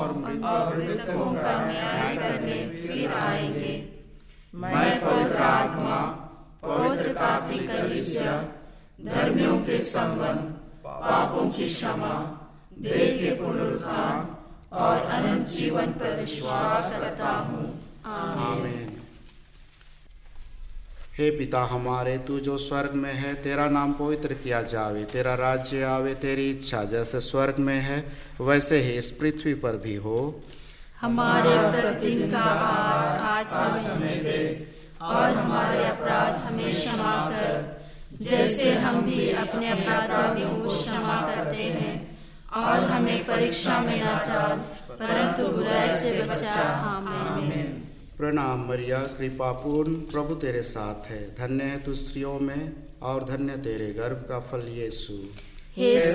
और मृतकों का न्याय करने फिर आएंगे। मैं पवित्र आत्मा, पवित्र कैथोलिक कलीसिया, धर्मियों के संबंध, पापों की क्षमा, देह के पुनरुत्थान और अनंत जीवन पर विश्वास करता हूँ। आमीन। हे पिता हमारे, तू जो स्वर्ग में है, तेरा नाम पवित्र किया जावे, तेरा राज्य आवे, तेरी इच्छा जैसे स्वर्ग में है वैसे ही इस पृथ्वी पर भी हो। हमारे प्रतिदिन का आहार आज हमें दे, और हमारे अपराध हमें क्षमा कर, जैसे हम भी अपने अपराधियों को क्षमा करते हैं, और हमें परीक्षा में न डाल, परंतु बुराई से बचा। आमीन। प्रणाम मरिया, कृपा पूर्ण, प्रभु तेरे साथ है। धन्य है तू स्त्रियों में और धन्य तेरे गर्भ का फल यीशु। हे